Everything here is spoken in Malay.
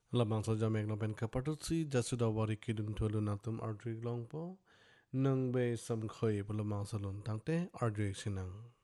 Labang sa jamek no pen kapatutsi jasuda wari kidun tulu natum ardrik longpo nang be sam khoi pulamang salun tangte ardrik sinang.